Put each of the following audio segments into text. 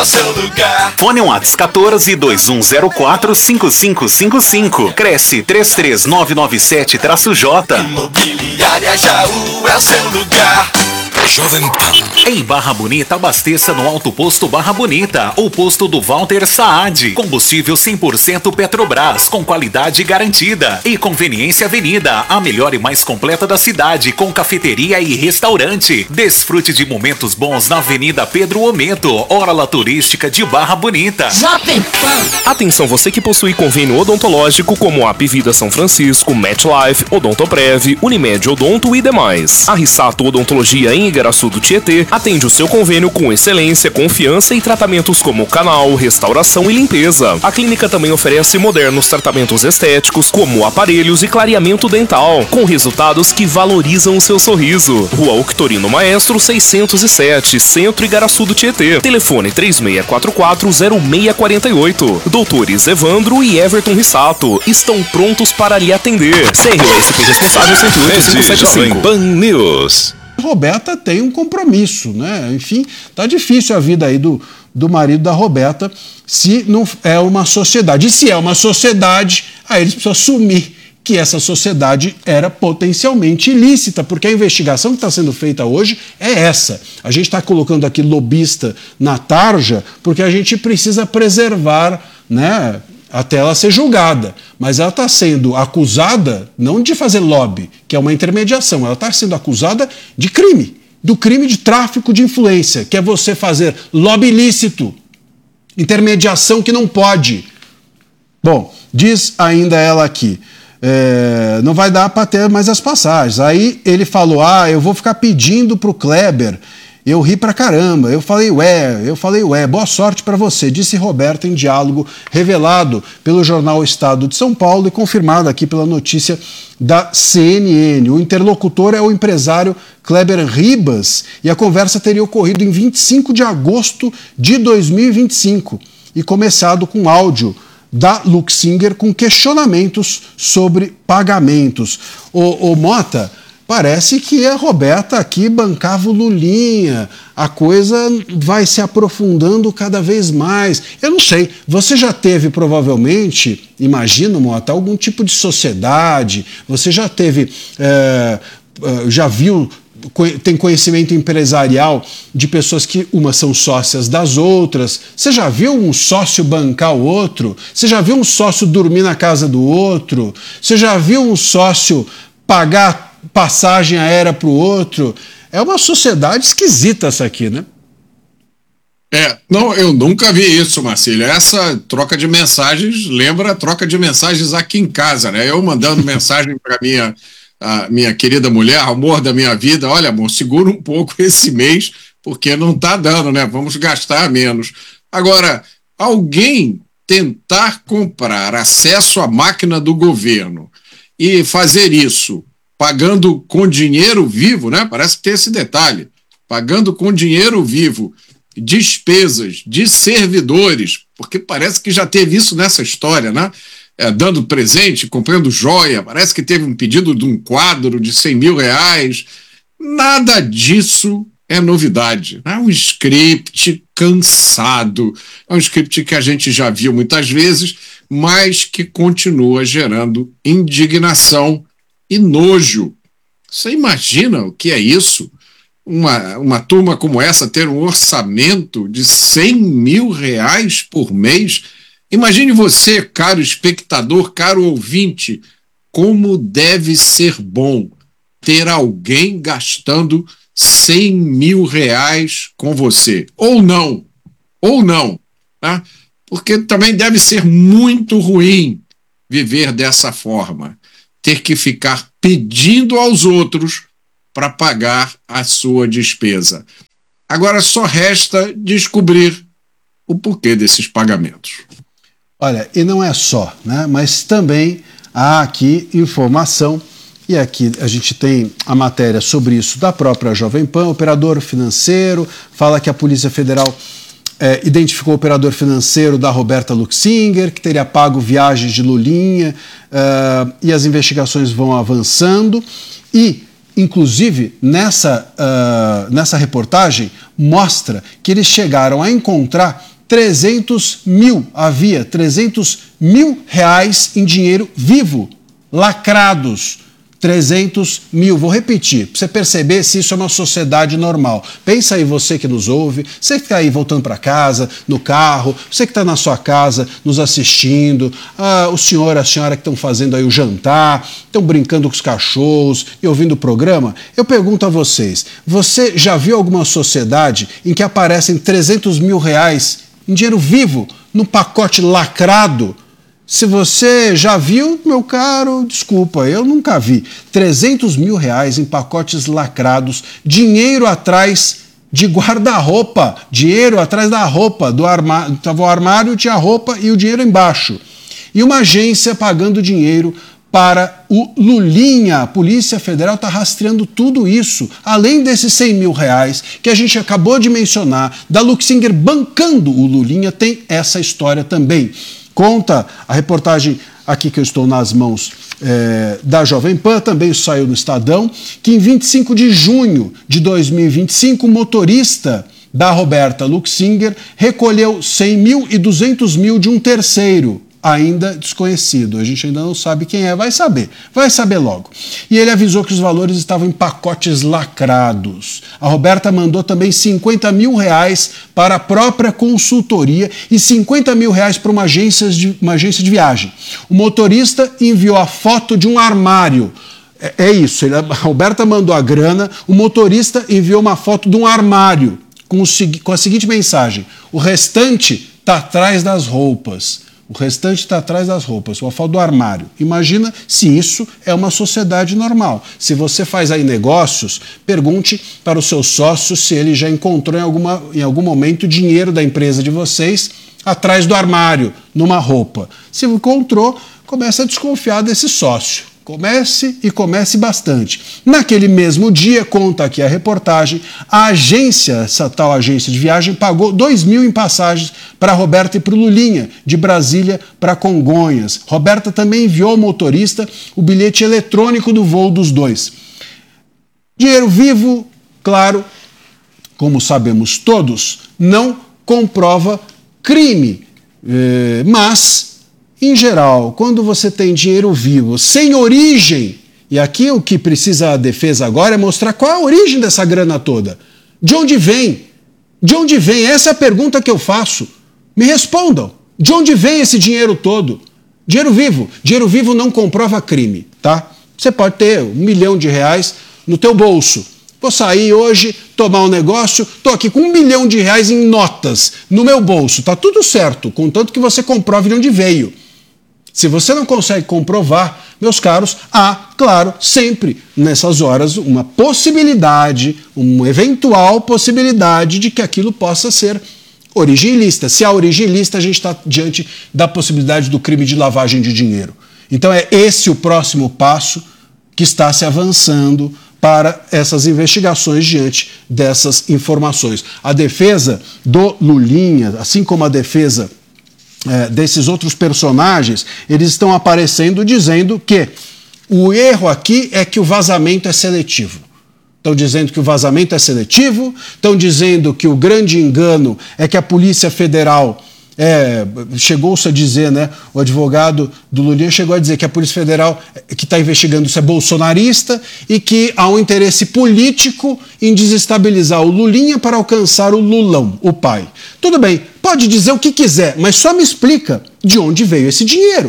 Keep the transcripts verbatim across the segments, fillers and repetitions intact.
seu lugar. Fone Whats quatorze, dois um zero quatro, cinco cinco cinco cinco. Cresce três três nove nove sete J. Imobiliária Jaú é o seu lugar. Jovem Pan. Em Barra Bonita, abasteça no Alto Posto Barra Bonita, o posto do Walter Saad. Combustível cem por cento Petrobras, com qualidade garantida. E Conveniência Avenida, a melhor e mais completa da cidade, com cafeteria e restaurante. Desfrute de momentos bons na Avenida Pedro Ometo, orla turística de Barra Bonita. Jovem Pan. Atenção você que possui convênio odontológico como a Apivida São Francisco, MetLife, Odontoprev, Unimed Odonto e demais. A Rissato Odontologia em Igaraçu do Tietê atende o seu convênio com excelência, confiança e tratamentos como canal, restauração e limpeza. A clínica também oferece modernos tratamentos estéticos como aparelhos e clareamento dental, com resultados que valorizam o seu sorriso. Rua Octorino Maestro seiscentos e sete, Centro Igaraçu do Tietê. Telefone três seis quatro quatro, zero seis quatro oito. Doutores Evandro e Everton Rissato estão prontos para lhe atender. C R O S P responsável cento e oito, cinco sete cinco. Pan News. Roberta tem um compromisso, né? Enfim, tá difícil a vida aí do, do marido da Roberta se não é uma sociedade. E se é uma sociedade, aí eles precisam assumir que essa sociedade era potencialmente ilícita, porque a investigação que está sendo feita hoje é essa. A gente está colocando aqui lobista na tarja porque a gente precisa preservar, né, até ela ser julgada, mas ela está sendo acusada não de fazer lobby, que é uma intermediação, ela está sendo acusada de crime, do crime de tráfico de influência, que é você fazer lobby ilícito, intermediação que não pode. Bom, diz ainda ela aqui, é, não vai dar para ter mais as passagens. Aí ele falou, ah, eu vou ficar pedindo para o Kleber. Eu ri pra caramba, eu falei ué, eu falei ué, boa sorte para você, disse Roberta em diálogo revelado pelo jornal Estado de São Paulo e confirmado aqui pela notícia da C N N. O interlocutor é o empresário Kleber Ribas e a conversa teria ocorrido em vinte e cinco de agosto de dois mil e vinte e cinco e começado com áudio da Luxinger com questionamentos sobre pagamentos. Ô, ô Mota, parece que a Roberta aqui bancava o Lulinha, a coisa vai se aprofundando cada vez mais. Eu não sei, você já teve provavelmente, imagino, Mota, algum tipo de sociedade, você já teve, é, já viu, tem conhecimento empresarial de pessoas que umas são sócias das outras, você já viu um sócio bancar o outro? Você já viu um sócio dormir na casa do outro? Você já viu um sócio pagar passagem aérea para o outro? É uma sociedade esquisita essa aqui, né? É, não, eu nunca vi isso, Marcílio. Essa troca de mensagens lembra a troca de mensagens aqui em casa, né? Eu mandando mensagem para minha, a minha querida mulher, amor da minha vida, olha, amor, segura um pouco esse mês, porque não tá dando, né? Vamos gastar menos. Agora, alguém tentar comprar acesso à máquina do governo e fazer isso pagando com dinheiro vivo, né? Parece que tem esse detalhe, pagando com dinheiro vivo despesas de servidores, porque parece que já teve isso nessa história, né? É, dando presente, comprando joia, parece que teve um pedido de um quadro de cem mil reais, nada disso é novidade, é um script cansado, é um script que a gente já viu muitas vezes, mas que continua gerando indignação e nojo. Você imagina o que é isso? Uma, uma turma como essa ter um orçamento de cem mil reais por mês? Imagine você, caro espectador, caro ouvinte, como deve ser bom ter alguém gastando cem mil reais com você. Ou não, ou não, tá? Porque também deve ser muito ruim viver dessa forma. Ter que ficar pedindo aos outros para pagar a sua despesa. Agora só resta descobrir o porquê desses pagamentos. Olha, e não é só, né? Mas também há aqui informação, e aqui a gente tem a matéria sobre isso da própria Jovem Pan, operador financeiro, fala que a Polícia Federal É, identificou o operador financeiro da Roberta Luxinger, que teria pago viagens de Lulinha, uh, e as investigações vão avançando. E, inclusive, nessa, uh, nessa reportagem, mostra que eles chegaram a encontrar trezentos mil, havia trezentos mil reais em dinheiro vivo, lacrados. trezentos mil, vou repetir, para você perceber se isso é uma sociedade normal. Pensa aí você que nos ouve, você que está aí voltando para casa, no carro, você que está na sua casa nos assistindo, ah, o senhor, a senhora que estão fazendo aí o jantar, estão brincando com os cachorros e ouvindo o programa. Eu pergunto a vocês, você já viu alguma sociedade em que aparecem trezentos mil reais em dinheiro vivo, no pacote lacrado? Se você já viu, meu caro, desculpa, eu nunca vi. trezentos mil reais em pacotes lacrados, dinheiro atrás de guarda-roupa, dinheiro atrás da roupa, do armário, estava o armário, tinha a roupa e o dinheiro embaixo. E uma agência pagando dinheiro para o Lulinha. A Polícia Federal está rastreando tudo isso, além desses cem mil reais que a gente acabou de mencionar, da Luxinger bancando o Lulinha, tem essa história também. Conta a reportagem aqui que eu estou nas mãos é, da Jovem Pan, também saiu no Estadão, que em vinte e cinco de junho de dois mil e vinte e cinco, o motorista da Roberta Luxinger recolheu cem mil e duzentos mil de um terceiro, ainda desconhecido. A gente ainda não sabe quem é, vai saber, vai saber logo. E ele avisou que os valores estavam em pacotes lacrados. A Roberta mandou também cinquenta mil reais para a própria consultoria e cinquenta mil reais para uma agência de, uma agência de viagem. O motorista enviou a foto de um armário. É, é isso, ele, a Roberta mandou a grana, o motorista enviou uma foto de um armário com, o, com a seguinte mensagem: o restante está atrás das roupas. O restante está atrás das roupas, uma foto do armário. Imagina se isso é uma sociedade normal. Se você faz aí negócios, pergunte para o seu sócio se ele já encontrou em, alguma, em algum momento dinheiro da empresa de vocês atrás do armário, numa roupa. Se encontrou, comece a desconfiar desse sócio. Comece e comece bastante. Naquele mesmo dia, conta aqui a reportagem, a agência, essa tal agência de viagem, pagou dois mil em passagens para a Roberta e para o Lulinha, de Brasília para Congonhas. Roberta também enviou ao motorista o bilhete eletrônico do voo dos dois. Dinheiro vivo, claro, como sabemos todos, não comprova crime, eh, mas... em geral, quando você tem dinheiro vivo, sem origem, e aqui o que precisa a defesa agora é mostrar qual é a origem dessa grana toda. De onde vem? De onde vem? Essa é a pergunta que eu faço. Me respondam. De onde vem esse dinheiro todo? Dinheiro vivo. Dinheiro vivo não comprova crime, tá? Você pode ter um milhão de reais no teu bolso. Vou sair hoje, tomar um negócio, tô aqui com um milhão de reais em notas no meu bolso. Tá tudo certo, contanto que você comprove de onde veio. Se você não consegue comprovar, meus caros, há, claro, sempre nessas horas uma possibilidade, uma eventual possibilidade de que aquilo possa ser origem ilícita. Se há origem ilícita, a gente está diante da possibilidade do crime de lavagem de dinheiro. Então é esse o próximo passo que está se avançando para essas investigações diante dessas informações. A defesa do Lulinha, assim como a defesa É, desses outros personagens, eles estão aparecendo dizendo que o erro aqui é que o vazamento é seletivo. Estão dizendo que o vazamento é seletivo, estão dizendo que o grande engano é que a Polícia Federal, é, chegou-se a dizer, né, o advogado do Lulinha chegou a dizer que a Polícia Federal que está investigando isso é bolsonarista e que há um interesse político em desestabilizar o Lulinha para alcançar o Lulão, o pai. Tudo bem, pode dizer o que quiser, mas só me explica de onde veio esse dinheiro.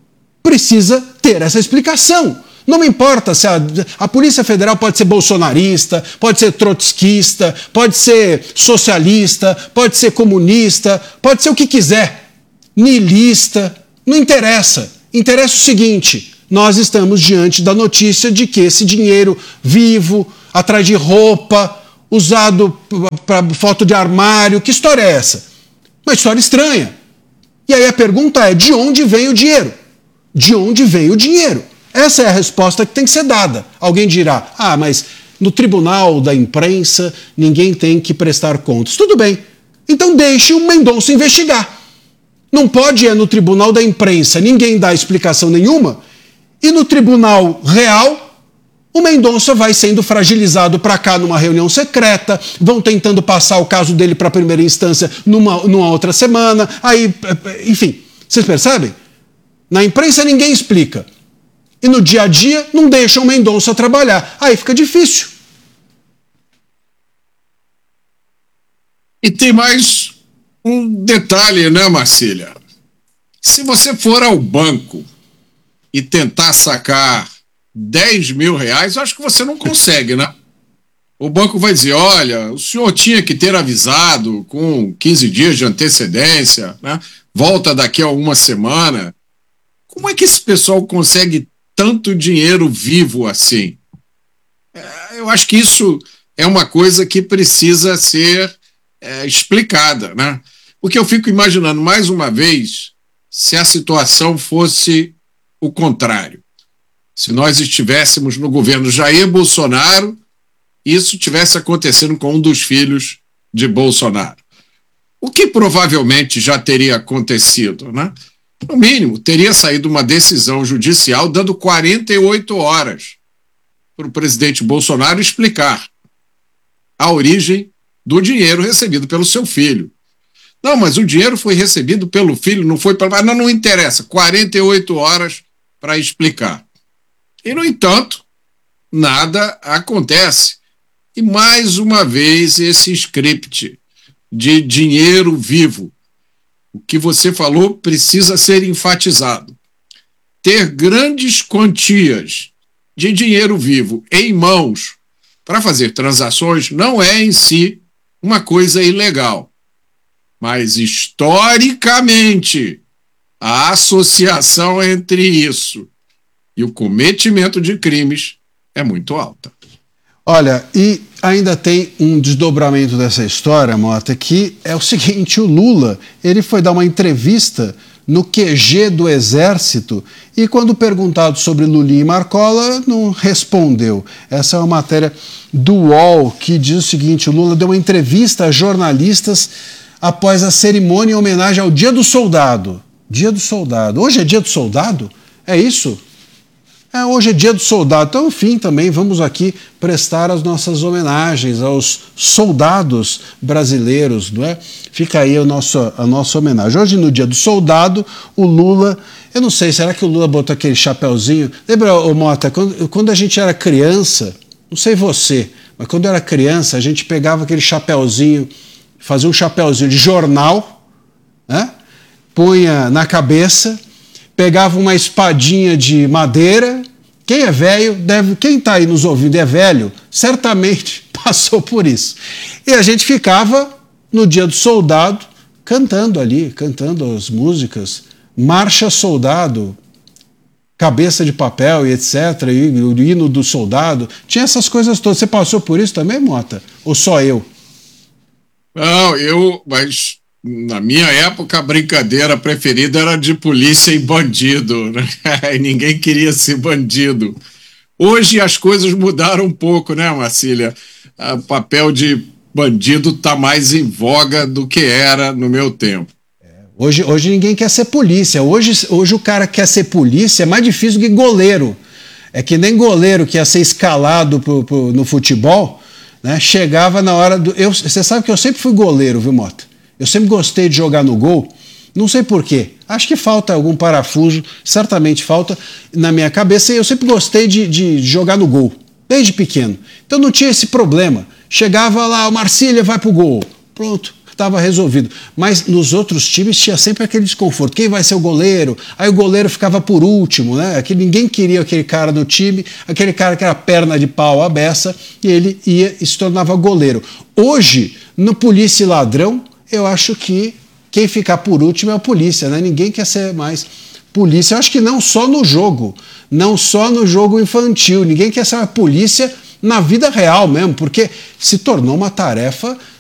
Precisa ter essa explicação. Não me importa se a, a Polícia Federal pode ser bolsonarista, pode ser trotskista, pode ser socialista, pode ser comunista, pode ser o que quiser, niilista, não interessa. Interessa o seguinte, nós estamos diante da notícia de que esse dinheiro vivo, atrás de roupa, usado para foto de armário, que história é essa? Uma história estranha. E aí a pergunta é, de onde vem o dinheiro? De onde vem o dinheiro? Essa é a resposta que tem que ser dada. Alguém dirá, ah, mas no tribunal da imprensa ninguém tem que prestar contas. Tudo bem, então deixe o Mendonça investigar. Não pode ir no tribunal da imprensa, ninguém dá explicação nenhuma, e no tribunal real o Mendonça vai sendo fragilizado para cá numa reunião secreta, vão tentando passar o caso dele para a primeira instância numa, numa outra semana, aí, enfim, vocês percebem? Na imprensa ninguém explica. E no dia a dia não deixam o Mendonça trabalhar. Aí fica difícil. E tem mais um detalhe, né, Marcília? Se você for ao banco e tentar sacar dez mil reais, acho que você não consegue, né? O banco vai dizer, olha, o senhor tinha que ter avisado com quinze dias de antecedência, né? Volta daqui a uma semana. Como é que esse pessoal consegue tanto dinheiro vivo assim? É, eu acho que isso é uma coisa que precisa ser é, explicada, né? Porque eu fico imaginando, mais uma vez, se a situação fosse o contrário. Se nós estivéssemos no governo Jair Bolsonaro, isso tivesse acontecendo com um dos filhos de Bolsonaro. O que provavelmente já teria acontecido, né? No mínimo, teria saído uma decisão judicial dando quarenta e oito horas para o presidente Bolsonaro explicar a origem do dinheiro recebido pelo seu filho. Não, mas o dinheiro foi recebido pelo filho, não foi pelo... Não, não interessa, quarenta e oito horas para explicar. E, no entanto, nada acontece. E, mais uma vez, esse script de dinheiro vivo. O que você falou precisa ser enfatizado. Ter grandes quantias de dinheiro vivo em mãos para fazer transações não é, em si, uma coisa ilegal. Mas, historicamente, a associação entre isso e o cometimento de crimes é muito alta. Olha, e ainda tem um desdobramento dessa história, Mota, que é o seguinte: o Lula, ele foi dar uma entrevista no Q G do Exército e, quando perguntado sobre Lulinha e Marcola, não respondeu. Essa é uma matéria do U O L que diz o seguinte: o Lula deu uma entrevista a jornalistas após a cerimônia em homenagem ao Dia do Soldado. Dia do Soldado. Hoje é Dia do Soldado? É isso? É, hoje é Dia do Soldado. Então, enfim, também vamos aqui prestar as nossas homenagens aos soldados brasileiros, não é? Fica aí a nossa, a nossa homenagem. Hoje, no Dia do Soldado, o Lula... Eu não sei, será que o Lula botou aquele chapeuzinho? Lembra, ô Mota, quando, quando a gente era criança, não sei você, mas quando eu era criança, a gente pegava aquele chapeuzinho, fazia um chapeuzinho de jornal, né? Punha na cabeça, pegava uma espadinha de madeira. Quem é velho, deve, quem está aí nos ouvindo e é velho, certamente passou por isso. E a gente ficava, no Dia do Soldado, cantando ali, cantando as músicas, Marcha Soldado, Cabeça de Papel e etcétera, e o hino do soldado. Tinha essas coisas todas. Você passou por isso também, Mota? Ou só eu? Não, eu... mas... Na minha época, a brincadeira preferida era de polícia e bandido, né? E ninguém queria ser bandido. Hoje as coisas mudaram um pouco, né, Marcília? O papel de bandido está mais em voga do que era no meu tempo. Hoje, hoje ninguém quer ser polícia. Hoje, hoje o cara quer ser polícia é mais difícil que goleiro. É que nem goleiro que ia ser escalado pro, pro, no futebol, né? Chegava na hora do... Eu, você sabe que eu sempre fui goleiro, viu, Mota? Eu sempre gostei de jogar no gol, não sei porquê. Acho que falta algum parafuso, certamente falta na minha cabeça. E eu sempre gostei de, de jogar no gol, desde pequeno. Então não tinha esse problema. Chegava lá, o Marcília vai pro gol. Pronto, estava resolvido. Mas nos outros times tinha sempre aquele desconforto. Quem vai ser o goleiro? Aí o goleiro ficava por último, né? Aquele, ninguém queria aquele cara no time, aquele cara que era perna de pau à beça, e ele ia e se tornava goleiro. Hoje, no Polícia e Ladrão, eu acho que quem ficar por último é a polícia, né? Ninguém quer ser mais polícia. Eu acho que não só no jogo, não só no jogo infantil. Ninguém quer ser uma polícia na vida real mesmo, porque se tornou uma tarefa